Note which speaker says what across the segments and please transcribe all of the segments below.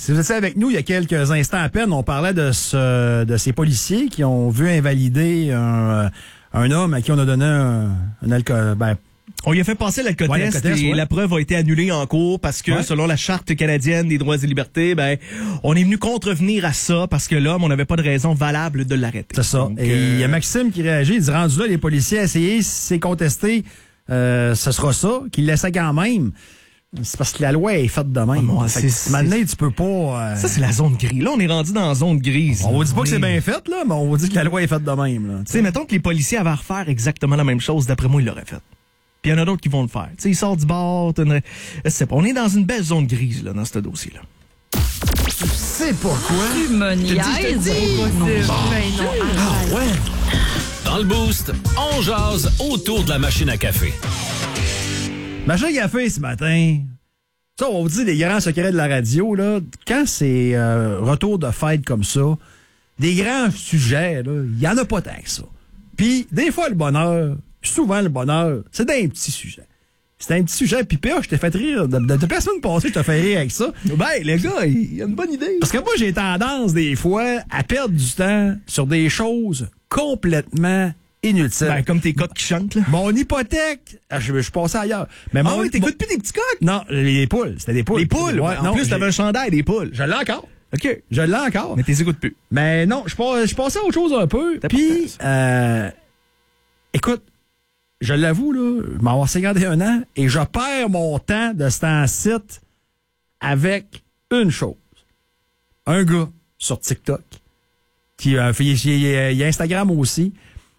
Speaker 1: Si vous étiez avec nous il y a quelques instants à peine, on parlait de ces policiers qui ont vu invalider un homme à qui on a donné un alcool.
Speaker 2: On lui a fait passer l'alcotest et la preuve a été annulée en cours parce que, selon la Charte canadienne des droits et libertés, on est venu contrevenir à ça parce que l'homme, on n'avait pas de raison valable de l'arrêter.
Speaker 1: C'est ça. Donc, et il y a Maxime qui réagit, il dit, rendu là, les policiers essayaient, si c'est contesté, ce sera ça, qu'il laissait quand même. C'est parce que la loi est faite de même. Maintenant, tu peux pas...
Speaker 2: Ça, c'est la zone grise. Là, on est rendu dans la zone grise.
Speaker 1: On vous dit pas que c'est bien fait, là, mais on vous dit que la loi est faite de même.
Speaker 2: Tu sais, mettons que les policiers avaient à refaire exactement la même chose, d'après moi, ils l'auraient fait. Puis il y en a d'autres qui vont le faire. Tu sais, il sort du bar. On est dans une belle zone grise là, dans ce dossier-là.
Speaker 1: Tu sais pourquoi?
Speaker 3: Tu me niaises.
Speaker 4: Ah ouais? Dans le Boost, on jase autour de la machine à café.
Speaker 1: Machine à café ce matin. Ça, on vous dit les grands secrets de la radio, là. Quand c'est retour de fête comme ça, des grands sujets, il y en a pas tant que ça. Puis, des fois, le bonheur... Souvent, le bonheur, c'est d'un petit sujet. C'est un petit sujet. Puis PA, je t'ai fait rire. De personne passée, je t'ai fait rire avec ça.
Speaker 2: Le gars, il a une bonne idée.
Speaker 1: Parce que moi, j'ai tendance, des fois, à perdre du temps sur des choses complètement inutiles.
Speaker 2: Comme tes coqs qui chantent, là.
Speaker 1: Mon hypothèque, je suis passé ailleurs. Mais
Speaker 2: t'écoutes plus des petits coqs?
Speaker 1: Non, les poules. C'était des poules.
Speaker 2: Les poules?
Speaker 1: Ouais,
Speaker 2: en plus, t'avais un chandail des poules.
Speaker 1: Je l'ai encore.
Speaker 2: OK.
Speaker 1: Je l'ai encore.
Speaker 2: Mais t'es écoutes plus.
Speaker 1: Mais non, je passais à autre chose un peu. Puis, écoute, je l'avoue, là, je m'en vais 51 ans et je perds mon temps de ce temps-ci avec une chose. Un gars sur TikTok, il y a Instagram aussi.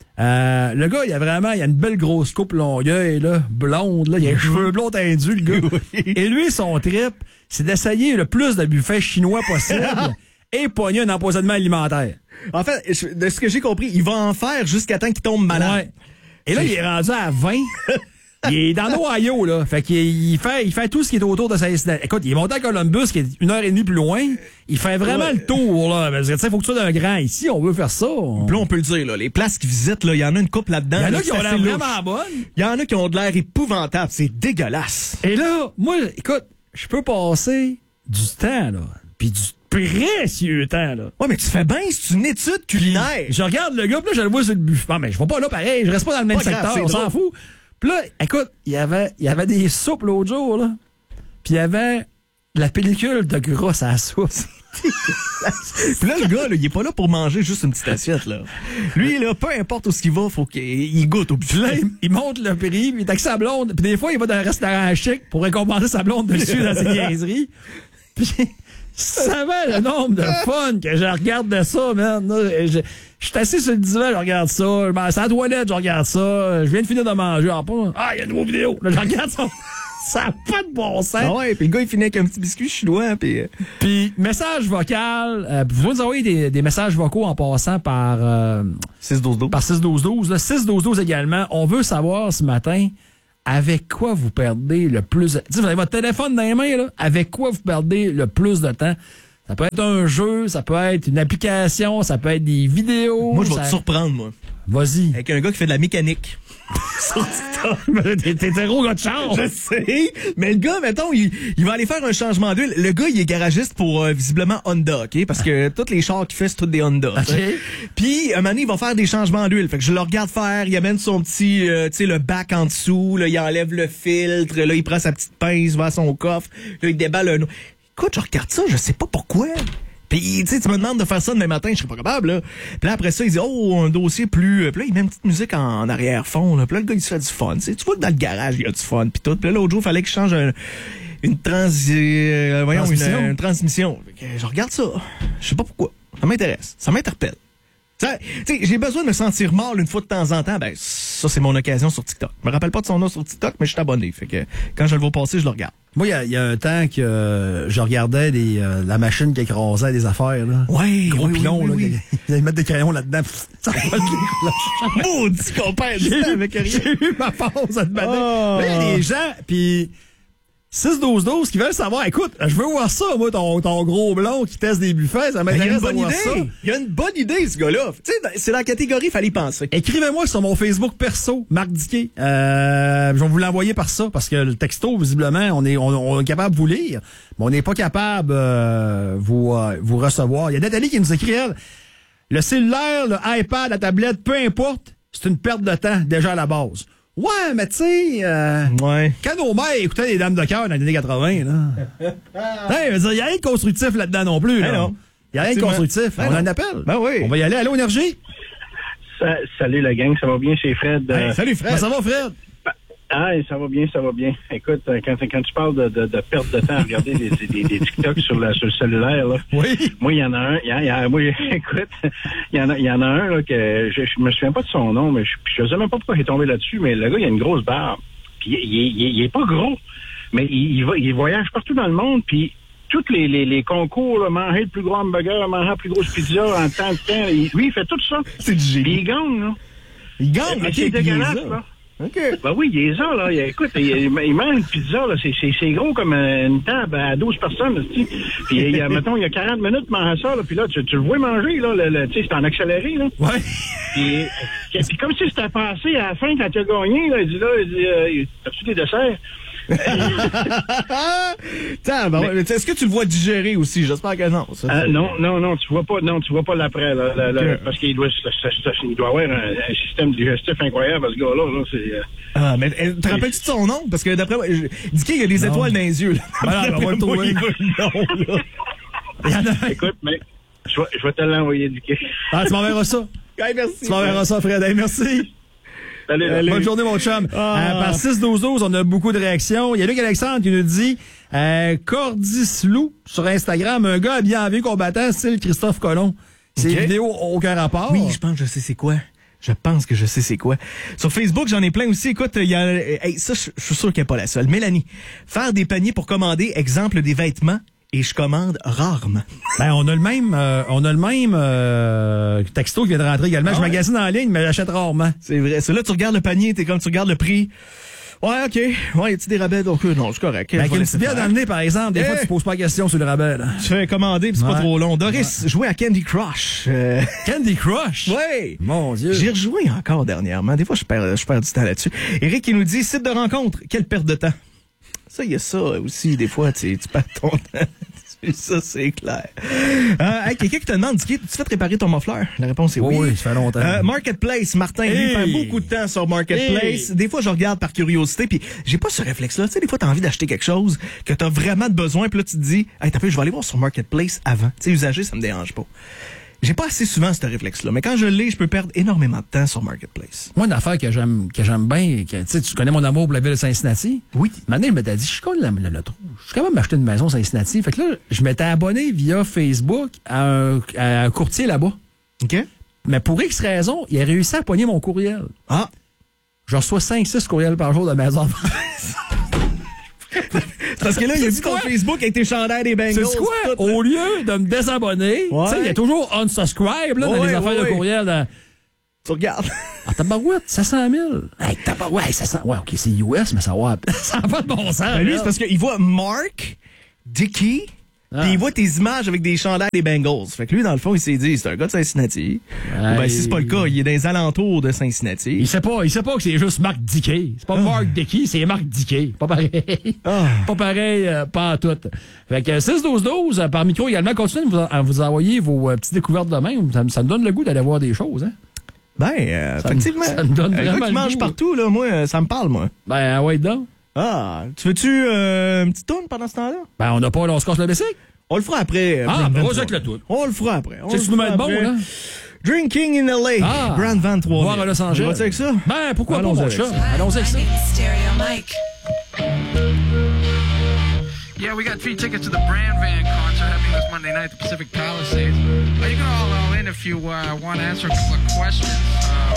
Speaker 1: Le gars, il a une belle grosse coupe longueuil, là, blonde, là, il a les cheveux blonds tendus, le gars. Et lui, son trip, c'est d'essayer le plus de buffets chinois possible et pogner un empoisonnement alimentaire.
Speaker 2: En fait, de ce que j'ai compris, il va en faire jusqu'à temps qu'il tombe malade.
Speaker 1: Ouais. Et là, il est rendu à 20. Il est dans l'Ohio, là. Fait qu'il fait tout ce qui est autour de sa destination. Écoute, il est monté à Columbus, qui est 1h30 plus loin. Il fait vraiment le tour, là. Parce que, tu sais, faut que tu sois d'un grand ici. On veut faire ça.
Speaker 2: Puis là, on peut le dire, là. Les places qu'ils visitent, là, il y en a une couple là-dedans.
Speaker 1: Il y en a qui ont l'air vraiment bonnes.
Speaker 2: Il y en a qui ont de l'air épouvantable. C'est dégueulasse.
Speaker 1: Et là, moi, écoute, je peux passer du temps, là. Puis du précieux temps, là.
Speaker 2: Ouais, mais tu fais bien, c'est une étude culinaire.
Speaker 1: Je regarde le gars, puis là, je le vois sur le buffet. Non, mais je vais pas là pareil, je reste pas dans le même secteur, on s'en fout. Puis là, écoute, il y avait des soupes l'autre jour, là. Puis il y avait de la pellicule de gras à la sauce.
Speaker 2: Puis là, le gars, là, il est pas là pour manger juste une petite assiette, là. Lui, là, peu importe où ce qu'il va, faut qu'il goûte au buffet.
Speaker 1: Là, il monte le prix, puis il est avec sa blonde. Puis des fois, il va dans un restaurant chic pour récompenser sa blonde dessus dans ses niaiseries. Puis... Ça va le nombre de fun que je regarde de ça, man. Je suis assis sur le divan, je regarde ça. Je m'en à la toilette, je regarde ça. Je viens de finir de manger. Il y a une nouvelle vidéo. Là, je regarde ça. Ça n'a pas de bon sens.
Speaker 2: Ah ouais, puis le gars, il finit avec un petit biscuit chinois.
Speaker 1: Puis message vocal. Vous pouvez nous envoyer des messages vocaux en passant par
Speaker 2: 6-12-12.
Speaker 1: Par 6-12-12. 6-12-12 également. On veut savoir ce matin... Avec quoi vous perdez le plus... Vous avez votre téléphone dans les mains, là. Avec quoi vous perdez le plus de temps? Ça peut être un jeu, ça peut être une application, ça peut être des vidéos.
Speaker 2: Moi, je vais te surprendre, moi.
Speaker 1: Vas-y.
Speaker 2: Avec un gars qui fait de la mécanique. Sur TikTok.
Speaker 1: T'es un gros gars de char.
Speaker 2: Je sais. Mais le gars, mettons, il va aller faire un changement d'huile. Le gars, il est garagiste pour visiblement Honda, OK? Parce que tous les chars qu'il fait, c'est tous des Honda.
Speaker 1: Okay.
Speaker 2: Puis, un moment donné, il va faire des changements d'huile. Fait que je le regarde faire. Il amène son petit, tu sais, le bac en dessous. Là, il enlève le filtre. Là, il prend sa petite pince, va à son coffre. Là, il déballe un... Écoute, je regarde ça, je sais pas pourquoi. Puis, tu me demandes de faire ça demain matin, je serais pas capable, là. Puis là, après ça, il dit, un dossier plus... Puis là, il met une petite musique en arrière-fond, là. Puis là, le gars, il se fait du fun. Tu vois que dans le garage, il y a du fun, puis tout. Puis là, l'autre jour, il fallait qu'il change une transmission. Je regarde ça. Je sais pas pourquoi. Ça m'intéresse. Ça m'interpelle. J'ai besoin de me sentir mal une fois de temps en temps. Ben, ça, c'est mon occasion sur TikTok. Je me rappelle pas de son nom sur TikTok, mais je suis abonné. Fait que quand je le vois passer, je le regarde.
Speaker 1: Moi, il y a un temps que je regardais la machine qui écrasait des affaires, là.
Speaker 2: Oui,
Speaker 1: gros pilon, là.
Speaker 2: Oui.
Speaker 1: Ils mettent des crayons là-dedans. Ça va le
Speaker 2: maudit qu'on perd du temps avec rien.
Speaker 1: J'ai eu ma phase à te battre. Là, il y a des gens, puis 6-12-12 qui veulent savoir. Écoute, je veux voir ça, moi, ton gros blond qui teste des buffets. Ça m'intéresse de voir ça.
Speaker 2: Il y a une bonne idée, ce gars-là. Tu sais, c'est la catégorie, il fallait y penser.
Speaker 1: Écrivez-moi sur mon Facebook perso, Marc Diquet. Je vais vous l'envoyer par ça, parce que le texto, visiblement, on est capable de vous lire, mais on n'est pas capable vous recevoir. Il y a Nathalie qui nous écrit, elle, le cellulaire, le iPad, la tablette, peu importe, c'est une perte de temps, déjà à la base. Ouais, mais tu sais, quand nos mères écoutaient les Dames de cœur dans les années 80, là. Hey, il n'y a rien de constructif là-dedans non plus. Il n'y a rien de constructif. On en appelle.
Speaker 2: Ben oui.
Speaker 1: On va y aller. Allô, Énergie?
Speaker 3: Salut la gang, ça va bien, c'est Fred.
Speaker 1: Salut Fred. Ça va, Fred?
Speaker 3: Ça va bien, ça va bien. Écoute, quand tu parles de perte de temps à regarder des TikTok sur le cellulaire, là.
Speaker 1: Oui.
Speaker 3: Moi, il y en a un. Écoute, il y en a un là que je me souviens pas de son nom, mais je sais même pas pourquoi il est tombé là-dessus, mais le gars, il a une grosse barbe. Puis il est pas gros, mais il voyage partout dans le monde, puis tous les concours, là, manger le plus gros hamburger, manger la plus grosse pizza en temps de temps, lui, il fait tout ça.
Speaker 2: C'est du génie.
Speaker 3: Puis il gagne, là.
Speaker 2: Il gagne,
Speaker 3: mais c'est dégueulasse, là.
Speaker 2: OK.
Speaker 3: Ben oui, il est ça, là. Écoute, il mange une pizza, là. C'est gros comme une table à 12 personnes, tu sais. Puis, mettons, il y a 40 minutes, manger ça, là. Puis là, tu le vois manger, là. Tu sais, c'est en accéléré, là.
Speaker 1: Ouais.
Speaker 3: Puis comme si c'était passé à la fin, quand tu as gagné, là, il dit, as-tu des desserts?
Speaker 2: Est-ce que tu le vois digérer aussi? J'espère que non.
Speaker 3: Non, tu vois pas l'après, là,
Speaker 2: okay.
Speaker 3: Parce qu'il doit avoir un système digestif incroyable, ce gars-là, là, c'est...
Speaker 2: mais te rappelles-tu de son nom? Parce que d'après moi, Dicky, il y a des étoiles dans les yeux, là.
Speaker 1: Voilà, on va le trouver.
Speaker 3: Écoute, mais je vais te l'envoyer, Dicky.
Speaker 1: Ah, tu m'enverras ça.
Speaker 2: Okay, merci.
Speaker 1: Tu m'enverras ça, Fred. Hey, merci.
Speaker 3: Salut.
Speaker 1: Bonne journée, mon chum. Par 6-12-12, on a beaucoup de réactions. Il y a Luc Alexandre qui nous dit Cordislou sur Instagram, un gars bien vu combattant, style Christophe Colomb. Ces vidéos n'ont aucun rapport.
Speaker 2: Oui, je pense que je sais c'est quoi. Je pense que je sais c'est quoi. Sur Facebook, j'en ai plein aussi. Écoute, il y a... ça, je suis sûr qu'elle n'est pas la seule. Mélanie, faire des paniers pour commander, exemple, des vêtements. Et je commande rarement.
Speaker 1: Ben, on a le même texto qui vient de rentrer également. Je magasine en ligne, mais j'achète rarement.
Speaker 2: C'est vrai. C'est là, tu regardes le panier, tu regardes le prix. Ouais, OK. Ouais, y a-tu des rabais? Donc, non, c'est correct.
Speaker 1: Ben, avec une petite bière dans le nez, par exemple, des fois, tu poses pas de questions sur le rabais, là.
Speaker 2: Tu fais commander, puis c'est pas trop long. Doris, jouer à Candy Crush.
Speaker 1: Candy Crush?
Speaker 2: Oui.
Speaker 1: Mon Dieu.
Speaker 2: J'ai rejoué encore dernièrement. Des fois, je perds du temps là-dessus. Eric, il nous dit, site de rencontre, quelle perte de temps. Ça, il y a ça aussi, des fois, tu perds ton temps. Ça, c'est clair. Quelqu'un qui te demande, tu fais réparer ton muffler? La réponse est oui.
Speaker 1: Oui, ça fait longtemps.
Speaker 2: Marketplace, Martin, lui, perd beaucoup de temps sur Marketplace. Des fois, je regarde par curiosité, puis j'ai pas ce réflexe-là. Tu sais, des fois, t'as envie d'acheter quelque chose que t'as vraiment de besoin, puis là, tu te dis, hey, t'as fait, je vais aller voir sur Marketplace avant. Tu sais, usager, ça me dérange pas. J'ai pas assez souvent ce réflexe-là, mais quand je l'ai, je peux perdre énormément de temps sur Marketplace.
Speaker 1: Moi, une affaire que j'aime bien, tu connais mon amour pour la ville de Cincinnati?
Speaker 2: Oui.
Speaker 1: Maintenant, je m'étais dit, je suis comme le trou. Je suis quand même m'acheter une maison à Cincinnati. Fait que là, je m'étais abonné via Facebook à un courtier là-bas.
Speaker 2: OK.
Speaker 1: Mais pour X raison, il a réussi à pogner mon courriel.
Speaker 2: Ah.
Speaker 1: Je reçois 5-6 courriels par jour de maison.
Speaker 2: Parce que là, il a dit ton Facebook avec tes chandails des Bengals.
Speaker 1: C'est quoi? Au lieu de me désabonner, tu sais, il y a toujours unsubscribe là, dans les affaires de courriel.
Speaker 2: Tu regardes.
Speaker 1: Ah, tabarouette, 700 000. Hey, tabarouette, 700. Ouais, OK, c'est US, mais ça va. Ça n'a pas de bon sens.
Speaker 2: Ben lui, c'est parce qu'il voit Mark, Dicky, puis il voit tes images avec des chandails des Bengals. Fait que lui, dans le fond, il s'est dit, c'est un gars de Cincinnati. Ou ben, si c'est pas le cas, il est dans les alentours de Cincinnati.
Speaker 1: Il sait pas que c'est juste Mark Dickey. C'est pas Mark Dickey, c'est Mark Dickey. Pas pareil. Pas pareil, pas en tout. Fait que 6-12-12, par micro également, continuez à vous envoyer vos petites découvertes de même. Ça me donne le goût d'aller voir des choses, hein.
Speaker 2: Ben, effectivement.
Speaker 1: Ça me donne vraiment
Speaker 2: un gars qui mange partout, là, moi, ça me parle, moi.
Speaker 1: Ben, ouais, donc.
Speaker 2: Ah, tu veux-tu une petite tourne pendant ce temps-là?
Speaker 1: Ben, on n'a pas, là, on se casse le bicycle.
Speaker 2: On le fera après.
Speaker 1: Ah, ben, vas-y avec le tout.
Speaker 2: On le fera après.
Speaker 1: C'est que tu nous mets bon, là.
Speaker 2: Drinking in LA.
Speaker 1: Ah,
Speaker 2: Brand 23.
Speaker 1: Voir à Los Angeles.
Speaker 2: Vas-tu avec ça?
Speaker 1: Ben, pourquoi pas, mon chat? Allons-y avec ça.
Speaker 5: Yeah, we got 3 tickets to the Brand Van concert happening this Monday night at the Pacific Palisades. You can all in if you want to answer a couple of questions.